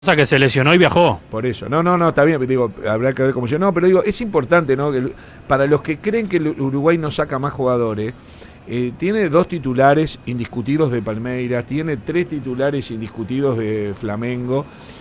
Pasa que se lesionó y viajó. Por eso, no, está bien, digo, habrá que ver cómo yo. No, pero digo, es importante, ¿no? Para los que creen que el Uruguay no saca más jugadores, tiene 2 titulares indiscutidos de Palmeiras, tiene 3 titulares indiscutidos de Flamengo.